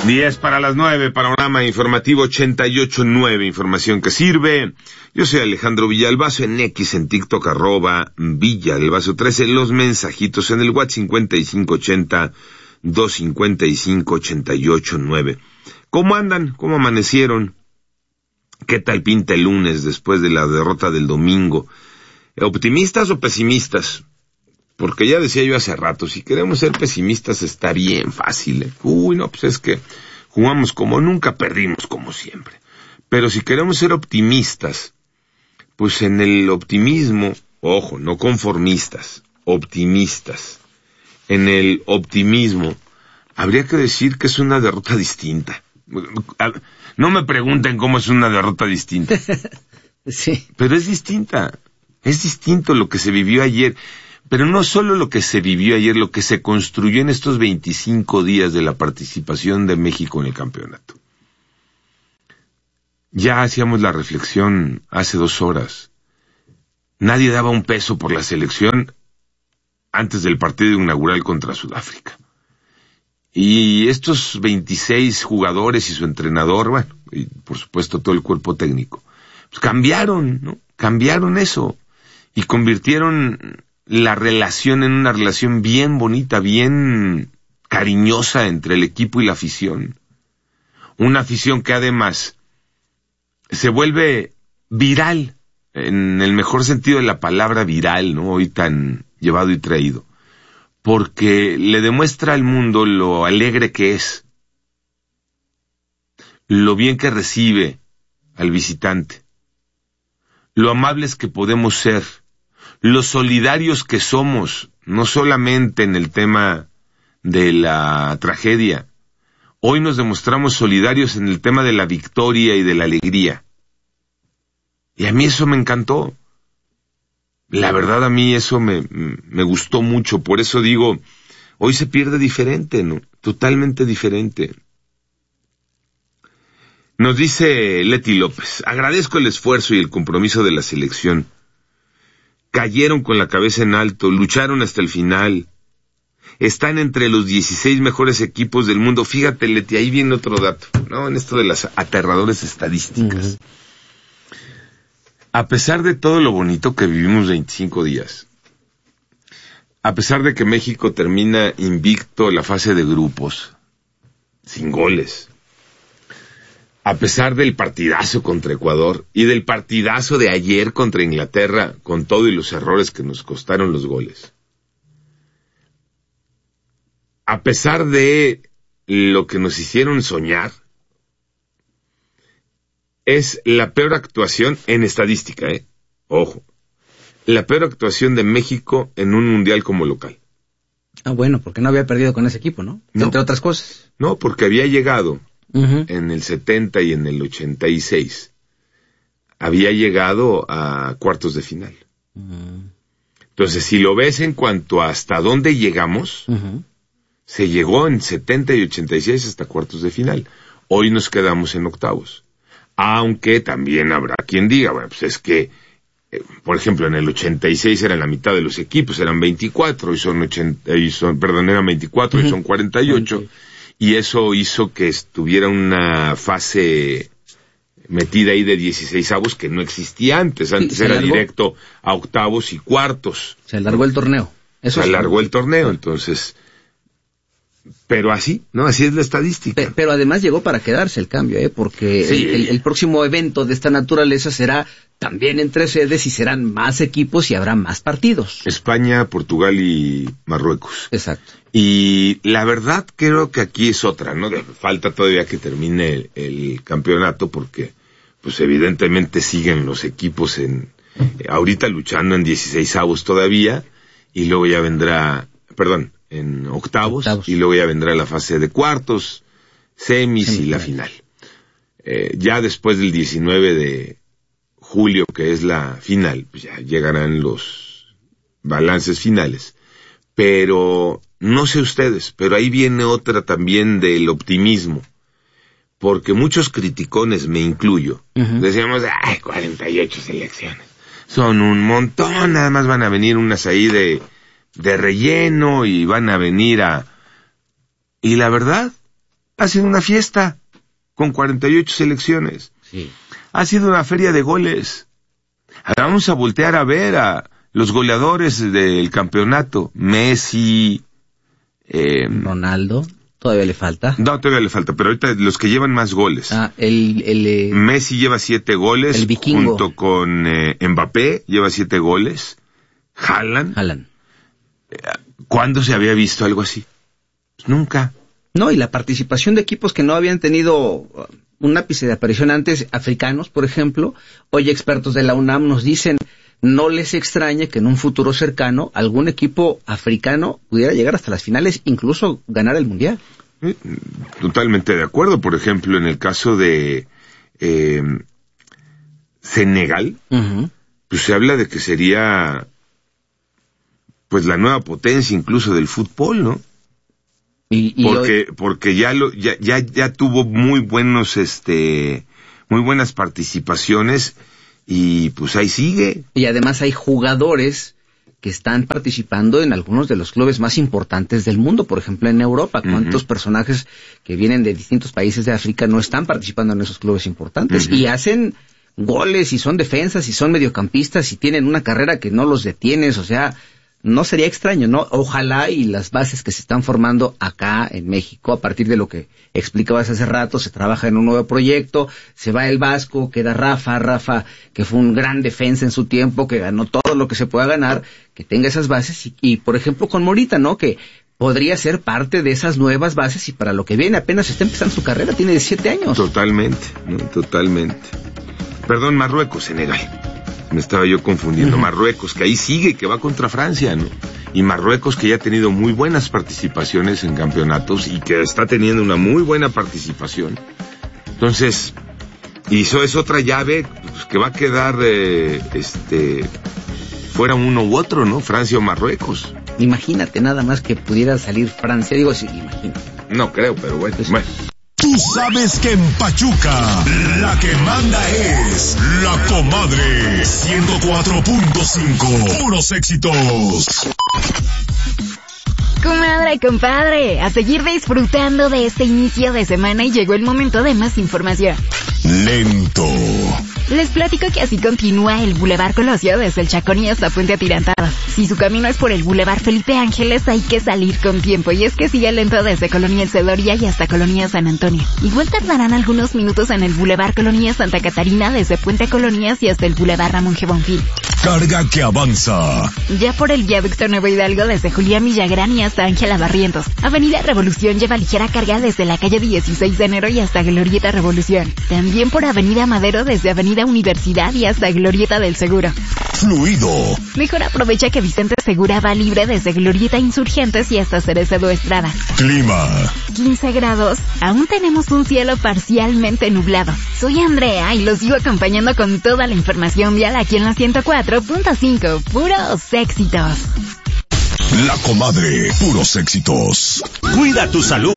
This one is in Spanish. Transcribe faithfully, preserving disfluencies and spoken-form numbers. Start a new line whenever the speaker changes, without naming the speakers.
diez para las nueve, panorama informativo ochenta y ocho nueve, información que sirve. Yo soy Alejandro Villalbazo, en X, en TikTok, arroba Villalbazo trece, los mensajitos en el WhatsApp cincuenta y cinco ochenta, doscientos cincuenta y cinco, ochenta y ocho nueve. ¿Cómo andan? ¿Cómo amanecieron? ¿Qué tal pinta el lunes después de la derrota del domingo? ¿Optimistas o pesimistas? Porque ya decía yo hace rato, si queremos ser pesimistas está bien fácil, ¿eh? Uy, no, pues es que jugamos como nunca, perdimos como siempre. Pero si queremos ser optimistas, pues en el optimismo, ojo, no conformistas, optimistas. En el optimismo habría que decir que es una derrota distinta. No me pregunten cómo es una derrota distinta.
Sí.
Pero es distinta. Es distinto lo que se vivió ayer. Pero no solo lo que se vivió ayer, lo que se construyó en estos veinticinco días de la participación de México en el campeonato. Ya hacíamos la reflexión hace dos horas. Nadie daba un peso por la selección antes del partido inaugural contra Sudáfrica. Y estos veintiséis jugadores y su entrenador, bueno, y por supuesto todo el cuerpo técnico, pues cambiaron, ¿no? Cambiaron eso y convirtieron la relación en una relación bien bonita, bien cariñosa entre el equipo y la afición. Una afición que además se vuelve viral, en el mejor sentido de la palabra viral, ¿no? Hoy tan llevado y traído. Porque le demuestra al mundo lo alegre que es, lo bien que recibe al visitante, lo amables que podemos ser, los solidarios que somos, no solamente en el tema de la tragedia. Hoy nos demostramos solidarios en el tema de la victoria y de la alegría. Y a mí eso me encantó. La verdad, a mí eso me, me gustó mucho. Por eso digo, hoy se pierde diferente, ¿no? Totalmente diferente. Nos dice Leti López, agradezco el esfuerzo y el compromiso de la selección. Cayeron con la cabeza en alto, lucharon hasta el final. Están entre los dieciséis mejores equipos del mundo. Fíjate, Leti, ahí viene otro dato, ¿no? En esto de las aterradoras estadísticas. Uh-huh. A pesar de todo lo bonito que vivimos veinticinco días, a pesar de que México termina invicto la fase de grupos, sin goles, a pesar del partidazo contra Ecuador y del partidazo de ayer contra Inglaterra, con todo y los errores que nos costaron los goles, a pesar de lo que nos hicieron soñar, es la peor actuación en estadística, ¿eh? Ojo, la peor actuación de México en un mundial como local.
Ah, bueno, porque no había perdido con ese equipo, ¿no?
No.
Entre otras cosas.
No, porque había llegado
uh-huh.
en el setenta y en el ochenta y seis. Había llegado a cuartos de final. Uh-huh. Entonces, si lo ves en cuanto a hasta dónde llegamos, uh-huh. se llegó en setenta y ochenta y seis hasta cuartos de final. Hoy nos quedamos en octavos. Aunque también habrá quien diga, bueno, pues es que, eh, por ejemplo, en el ochenta y seis eran la mitad de los equipos, eran veinticuatro, y son ochenta, y son, perdón, eran veinticuatro, uh-huh. y son cuarenta y ocho, uh-huh. y eso hizo que estuviera una fase metida ahí de dieciseisavos que no existía antes, antes sí, era alargó. Directo a octavos y cuartos. Se
alargó el torneo. Eso
se alargó el torneo, entonces... Pero así, ¿no? Así es la estadística.
Pero, pero además llegó para quedarse el cambio, ¿eh? Porque sí. el, el, el próximo evento de esta naturaleza será también entre sedes y serán más equipos y habrá más partidos.
España, Portugal y Marruecos.
Exacto.
Y la verdad creo que aquí es otra, ¿no? Falta todavía que termine el, el campeonato porque, pues evidentemente siguen los equipos en, eh, ahorita luchando en dieciseisavos todavía y luego ya vendrá, perdón, en octavos, octavos, y luego ya vendrá la fase de cuartos, semis sí, y la final. Eh, ya después del diecinueve de julio, que es la final, pues ya llegarán los balances finales. Pero, no sé ustedes, pero ahí viene otra también del optimismo. Porque muchos criticones, me incluyo, uh-huh. decíamos, ay, cuarenta y ocho selecciones. Son un montón, nada más van a venir unas ahí de... de relleno y van a venir a... Y la verdad, hacen una fiesta con cuarenta y ocho selecciones.
Sí.
Ha sido una feria de goles. Ahora vamos a voltear a ver a los goleadores del campeonato. Messi, eh,
Ronaldo, todavía le falta.
No, todavía le falta, pero ahorita los que llevan más goles.
Ah, el... el eh,
Messi lleva siete goles.
El vikingo.
Junto con eh, Mbappé, lleva siete goles. Haaland.
Haaland.
¿Cuándo se había visto algo así? Pues nunca.
No, y la participación de equipos que no habían tenido un ápice de aparición antes, africanos, por ejemplo. Hoy expertos de la UNAM nos dicen, no les extrañe que en un futuro cercano algún equipo africano pudiera llegar hasta las finales, incluso ganar el Mundial.
Eh, totalmente de acuerdo. Por ejemplo, en el caso de eh, Senegal, uh-huh. pues se habla de que sería pues la nueva potencia incluso del fútbol, ¿no? Y, y porque hoy... porque ya lo ya ya ya tuvo muy buenos este muy buenas participaciones y pues ahí sigue.
Y además hay jugadores que están participando en algunos de los clubes más importantes del mundo, por ejemplo en Europa. ¿Cuántos uh-huh. personajes que vienen de distintos países de África no están participando en esos clubes importantes? Uh-huh. Y hacen goles y son defensas y son mediocampistas y tienen una carrera que no los detienes, o sea, no sería extraño, ¿no? Ojalá y las bases que se están formando acá en México, a partir de lo que explicabas hace rato, se trabaja en un nuevo proyecto, se va el Vasco, queda Rafa, Rafa, que fue un gran defensa en su tiempo, que ganó todo lo que se pueda ganar, que tenga esas bases, y, y por ejemplo con Morita, ¿no? Que podría ser parte de esas nuevas bases y para lo que viene apenas está empezando su carrera, tiene diecisiete años.
Totalmente, ¿no? Totalmente. Perdón, Marruecos, Senegal. Me estaba yo confundiendo. Uh-huh. Marruecos, que ahí sigue, que va contra Francia, ¿no? Y Marruecos, que ya ha tenido muy buenas participaciones en campeonatos y que está teniendo una muy buena participación. Entonces, y eso es otra llave pues, que va a quedar, eh, este, fuera uno u otro, ¿no? Francia o Marruecos.
Imagínate nada más que pudiera salir Francia, digo, sí, imagínate.
No creo, pero bueno. Pues, bueno.
Tú sabes que en Pachuca la que manda es La Comadre. ciento cuatro punto cinco, puros éxitos.
Comadre, compadre, a seguir disfrutando de este inicio de semana y llegó el momento de más información.
Lento.
Les platico que así continúa el Boulevard Colosio desde el Chacón y hasta Puente Atirantado. Si su camino es por el Boulevard Felipe Ángeles, hay que salir con tiempo, y es que sigue lento desde Colonia El Cedoria y hasta Colonia San Antonio. Igual tardarán algunos minutos en el Boulevard Colonia Santa Catarina desde Puente Colonias y hasta el Boulevard Ramón G. Bonfil.
Carga que avanza.
Ya por el Viaducto Nuevo Hidalgo desde Julián Villagrán y hasta Ángela Barrientos. Avenida Revolución lleva ligera carga desde la calle dieciséis de enero y hasta Glorieta Revolución. También por Avenida Madero desde Avenida Universidad y hasta Glorieta del Seguro.
Fluido.
Mejor aprovecha que Vicente Segura va libre desde Glorieta Insurgentes y hasta Cerezo Estrada.
Clima.
quince grados. Aún tenemos un cielo parcialmente nublado. Soy Andrea y los sigo acompañando con toda la información vial aquí en la ciento cuatro punto cinco. Puros éxitos.
La Comadre, puros éxitos.
Cuida tu salud.